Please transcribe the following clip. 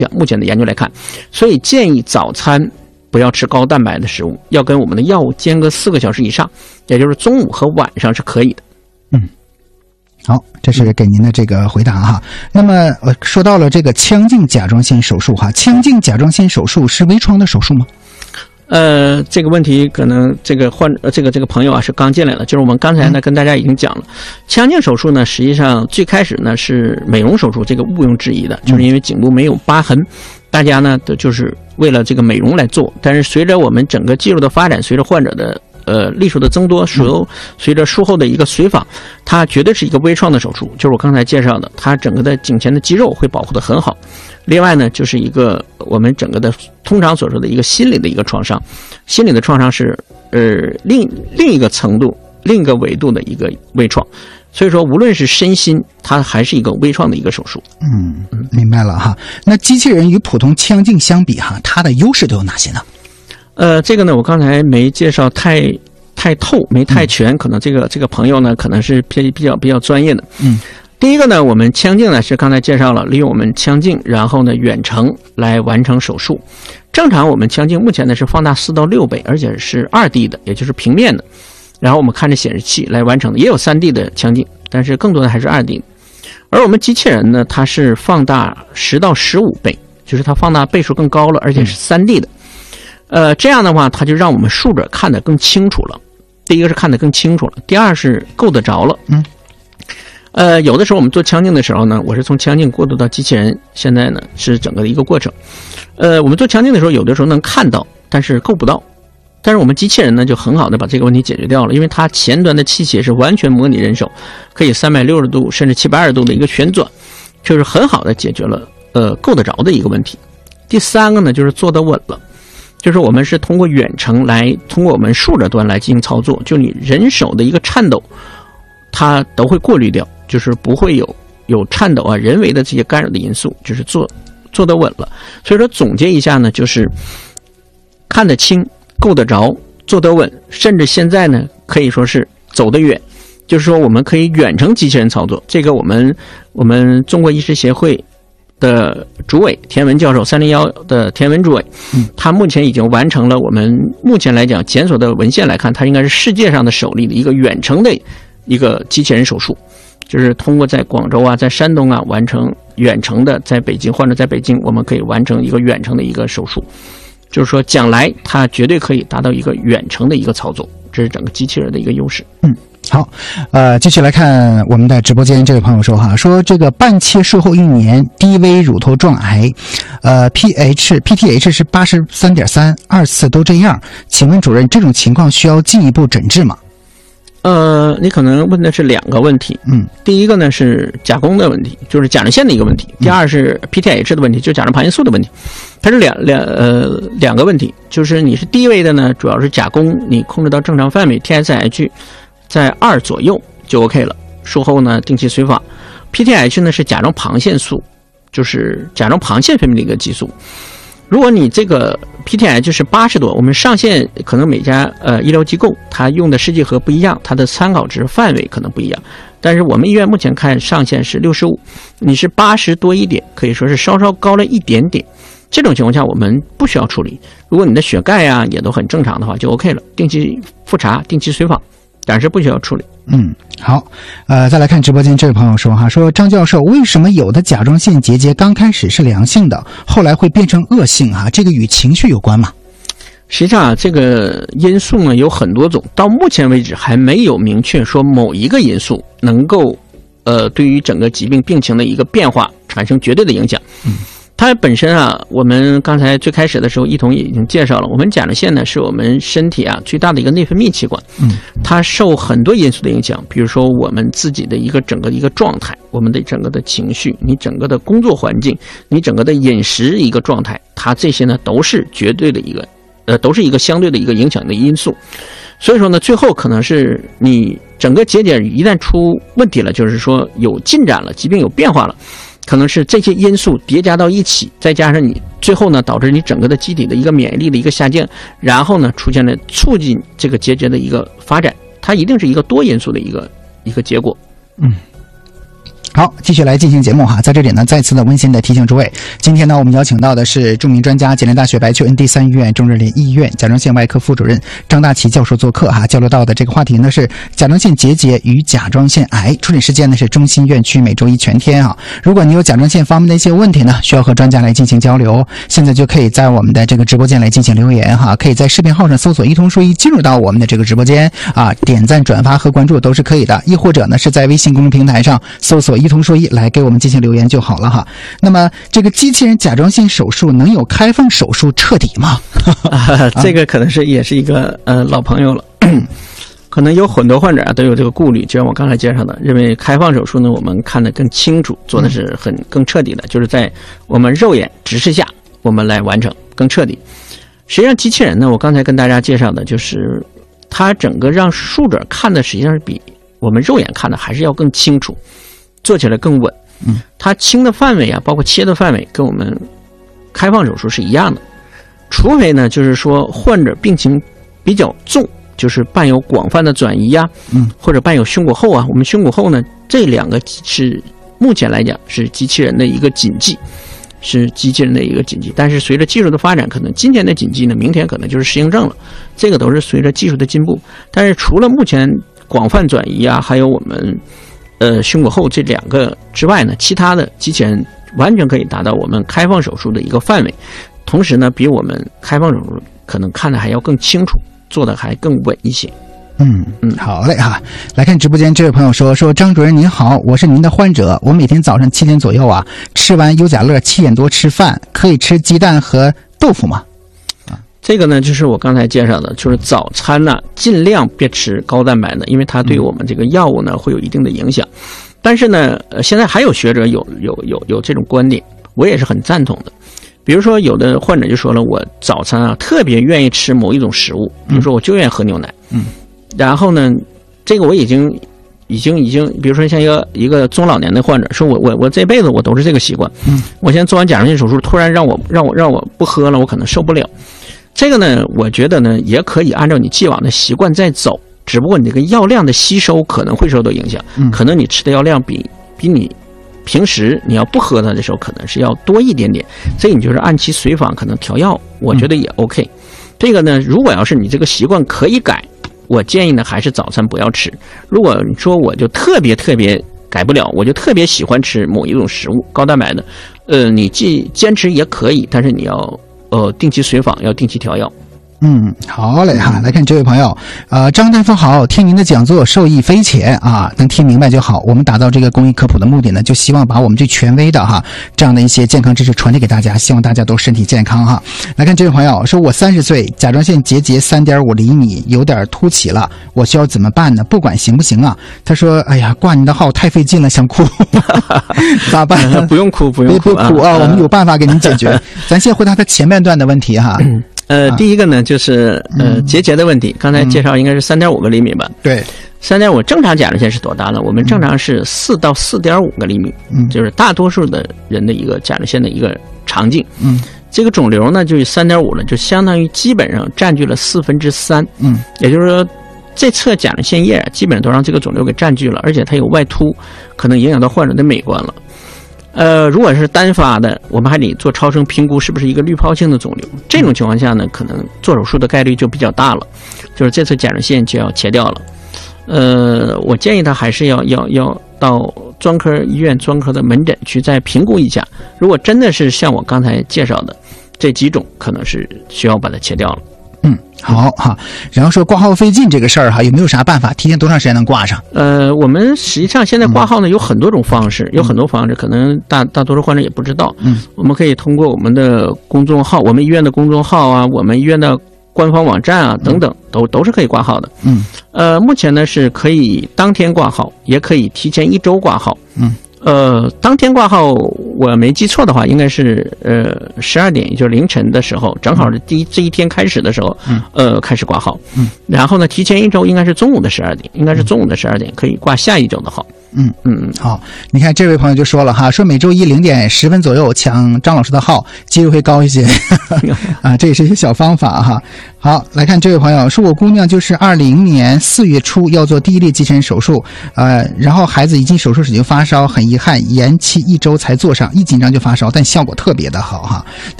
目前的研究来看，所以建议早餐不要吃高蛋白的食物，要跟我们的药物间隔4个小时以上，也就是中午和晚上是可以的。 好，这是给您的这个回答哈。那么说到了这个腔镜甲状腺手术哈，腔镜甲状腺手术是微创的手术吗？ 这个问题可能这个朋友啊是刚进来的，就是我们刚才呢跟大家已经讲了，腔镜手术呢实际上最开始呢是美容手术，这个毋庸置疑的，就是因为颈部没有疤痕，大家呢就是为了这个美容来做。但是随着我们整个技术的发展，随着患者的例数的增多，随着术后的一个随访，它绝对是一个微创的手术，就是我刚才介绍的，它整个的颈前的肌肉会保护得很好。另外呢，就是一个我们整个的通常所说的一个心理的一个创伤，心理的创伤是另一个程度、另一个维度的一个微创。所以说，无论是身心，它还是一个微创的一个手术。 明白了哈。那机器人与普通腔镜相比哈，它的优势都有哪些呢？ 这个呢，我刚才没介绍太透，没太全，可能这个朋友呢，可能是比较专业的。第一个呢，我们腔镜呢是刚才介绍了，利用我们腔镜，然后呢远程来完成手术。正常我们腔镜目前呢是放大4到6倍，而且是2D 的，也就是平面的。然后我们看着显示器来完成的，也有3D 的腔镜，但是更多的还是2D 的。而我们机器人呢，它是放大10到15倍，就是它放大倍数更高了，而且是3D 的。这样的话，它就让我们术者看得更清楚了。第一个是看得更清楚了，第二是够得着了。有的时候我们做腔镜的时候呢，我是从腔镜过渡到机器人，现在呢是整个的一个过程。我们做腔镜的时候，有的时候能看到，但是够不到。但是我们机器人呢，就很好的把这个问题解决掉了，因为它前端的器械是完全模拟人手，可以360度甚至720度的一个旋转，就是很好的解决了够得着的一个问题。第三个呢，就是做得稳了。就是我们是通过远程来，通过我们术者端来进行操作，就你人手的一个颤抖，它都会过滤掉，就是不会有颤抖啊、人为的这些干扰的因素，就是做得稳了。所以说总结一下呢，就是看得清、够得着、做得稳，甚至现在呢可以说是走得远。就是说我们可以远程机器人操作，这个我们中国医师协会的主委田文教授，301的田文主委，他目前已经完成了我们目前来讲检索的文献来看，他应该是世界上的首例的一个远程的一个机器人手术，就是通过在广州啊、在山东啊完成远程的，在北京患者在北京，我们可以完成一个远程的一个手术，就是说将来它绝对可以达到一个远程的一个操作，这是整个机器人的一个优势。 好，继续来看我们的直播间，这位朋友说哈，说这个半切术后1年低危乳头状癌，PTH 是83.3，2次都这样，请问主任，这种情况需要进一步诊治吗？ 你可能问的是2个问题。第一个呢是甲功的问题，就是甲状腺的一个问题；第二是 PTH 的问题，就是甲状旁腺素的问题。它是两个问题，就是你是低危的呢，主要是甲功你控制到正常范围 ，TSH 在2左右就 OK 了。术后呢定期随访。PTH 呢是甲状旁腺素，就是甲状旁腺分泌的一个激素。如果你这个 PTH 是80多，我们上限可能每家医疗机构它用的试剂盒不一样，它的参考值范围可能不一样。但是我们医院目前看上限是65，你是80多一点，可以说是稍稍高了一点点。这种情况下我们不需要处理。如果你的血钙啊也都很正常的话，就 OK 了。定期复查，定期随访，但是不需要处理。 好，再来看直播间这位朋友说哈，说张教授，为什么有的甲状腺结节刚开始是良性的，后来会变成恶性啊？这个与情绪有关吗？ 实际上这个因素呢有很多种，到目前为止还没有明确说某一个因素能够对于整个疾病病情的一个变化产生绝对的影响。它本身啊，我们刚才最开始的时候一同也已经介绍了，我们甲状腺呢是我们身体啊最大的一个内分泌器官，它受很多因素的影响，比如说我们自己的一个整个的一个状态，我们的整个的情绪，你整个的工作环境，你整个的饮食一个状态，它这些呢都是绝对的一个都是一个相对的一个影响的因素。所以说呢，最后可能是你整个结节一旦出问题了，就是说有进展了，疾病有变化了，可能是这些因素叠加到一起，再加上你最后呢导致你整个的机体的一个免疫力的一个下降，然后呢出现了促进这个结节的一个发展，它一定是一个多因素的一个结果。 好，继续来进行节目哈。在这里呢，再次的温馨的提醒诸位，今天呢，我们邀请到的是著名专家、吉林大学白丘 ND3医院中日联医院甲状腺外科副主任张大奇教授做客哈。交流到的这个话题呢是甲状腺结节与甲状腺癌，处理时间呢是中心院区每周一全天啊。如果你有甲状腺方面的一些问题呢，需要和专家来进行交流，现在就可以在我们的这个直播间来进行留言哈。可以在视频号上搜索“一通说一”，进入到我们的这个直播间啊，点赞、转发和关注都是可以的。亦或者呢是在微信公众平台上搜索“一通说一”来给我们进行留言就好了哈。那么这个机器人甲状腺手术能有开放手术彻底吗？ 这个可能也是一个老朋友了。可能有很多患者都有这个顾虑，就像我刚才介绍的，认为开放手术呢，我们看得更清楚，做的是更彻底的，就是在我们肉眼直视下，我们来完成更彻底。实际上，机器人呢，我刚才跟大家介绍的，就是它整个让术者看的，实际上是比我们肉眼看的还是要更清楚，做起来更稳。它清的范围啊，包括切的范围，跟我们开放手术是一样的，除非呢，就是说患者病情比较重，就是伴有广泛的转移啊，或者伴有胸骨后啊。我们胸骨后呢，这两个是目前来讲是机器人的一个禁忌，但是随着技术的发展，可能今天的禁忌呢，明天可能就是适应症了，这个都是随着技术的进步。但是除了目前广泛转移啊，还有我们胸骨后这两个之外呢，其他的机器人完全可以达到我们开放手术的一个范围，同时呢，比我们开放手术可能看的还要更清楚，做的还更稳一些。 好嘞哈。来看直播间这位朋友说张主任您好，我是您的患者，我每天早上7点左右啊，吃完优甲乐7点多吃饭，可以吃鸡蛋和豆腐吗？ 这个呢，就是我刚才介绍的，就是早餐呢，尽量别吃高蛋白的，因为它对我们这个药物呢会有一定的影响。但是呢，现在还有学者有这种观点，我也是很赞同的。比如说，有的患者就说了，我早餐啊特别愿意吃某一种食物，比如说我就愿意喝牛奶，然后呢，这个我已经，比如说像一个中老年的患者说，我这辈子我都是这个习惯，我现在做完甲状腺手术，突然让我不喝了，我可能受不了。这个呢，我觉得呢，也可以按照你既往的习惯再走，只不过你这个药量的吸收可能会受到影响，可能你吃的药量比你平时你要不喝它的时候，可能是要多一点点，这你就是按其随访可能调药，我觉得也 OK。这个呢，如果要是你这个习惯可以改，我建议呢还是早餐不要吃。如果你说我就特别改不了，我就特别喜欢吃某一种食物高蛋白的，你既坚持也可以，但是你要定期随访，要定期调药。 好嘞哈。来看这位朋友，张大夫好，听您的讲座受益匪浅啊，能听明白就好。我们打造这个公益科普的目的呢，就希望把我们最权威的哈这样的一些健康知识传递给大家，希望大家都身体健康哈。来看这位朋友说，我30岁，甲状腺结节3.5厘米，有点凸起了，我需要怎么办呢？不管行不行啊？他说，哎呀，挂您的号太费劲了，想哭，咋办？ 不用哭啊，我们有办法给您解决。咱先回答他前半段的问题哈。 第一个呢，就是结节的问题。刚才介绍应该是3.5个厘米吧？ 对 ，3.5正常甲状腺是多大呢？我们正常是4到4.5个厘米，就是大多数的人的一个甲状腺的一个肠径。这个肿瘤呢，就是3.5了，就相当于基本上占据了3/4。也就是说，这侧甲状腺液基本上都让这个肿瘤给占据了，而且它有外凸，可能影响到患者的美观了。如果是单发的，我们还得做超声评估是不是一个滤泡性的肿瘤。这种情况下呢，可能做手术的概率就比较大了，就是这次甲状腺就要切掉了。我建议他还是要到专科医院、专科的门诊去再评估一下。如果真的是像我刚才介绍的这几种，可能是需要把它切掉了。 好哈。然后说挂号费劲这个事儿哈，有没有啥办法？提前多长时间能挂上？ 我们实际上现在挂号呢有很多种方式，可能大多数患者也不知道。我们可以通过我们的公众号，我们医院的公众号啊，我们医院的官方网站啊等等，都是可以挂号的。目前呢是可以当天挂号，也可以提前1周挂号。当天挂号，我没记错的话，应该是12点，也就是凌晨的时候，正好是这一天开始的时候，开始挂号。然后呢，提前1周应该是中午的12点，可以挂下一周的号。 好，你看这位朋友就说了哈，说每周一0点10分左右抢张老师的号，几率会高一些啊，这也是一些小方法哈。好，来看这位朋友说，我姑娘就是20年4月初要做第一例脐手术，然后孩子一进手术室就发烧，很遗憾延期1周才做上，一紧张就发烧，但效果特别的好哈。